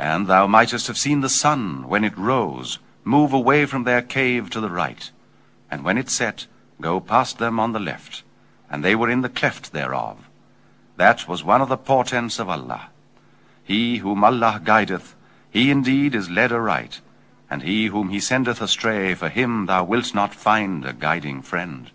And thou mightest have seen the sun, when it rose, move away from their cave to the right, and when it set, go past them on the left, and they were in the cleft thereof. That was one of the portents of Allah. He whom Allah guideth, he indeed is led aright, and he whom he sendeth astray, for him thou wilt not find a guiding friend.